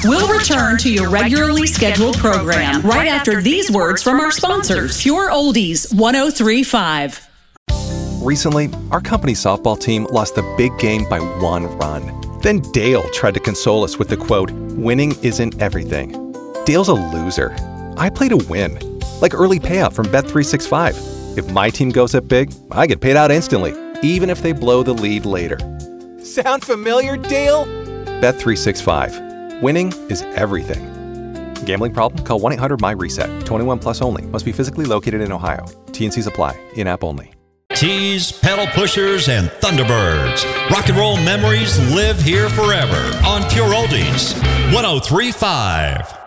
We'll return to your regularly scheduled program right after these words from our sponsors. Pure Oldies 103.5. Recently, our company softball team lost the big game by 1 run. Then Dale tried to console us with the quote, "Winning isn't everything." Dale's a loser. I play to win. Like early payout from Bet365. If my team goes up big, I get paid out instantly, even if they blow the lead later. Sound familiar, Dale? Bet365. Winning is everything. Gambling problem? Call 1-800-MY-RESET. 21 plus only. Must be physically located in Ohio. T&Cs apply. In-app only. Tees, pedal pushers, and Thunderbirds. Rock and roll memories live here forever on Pure Oldies 103.5.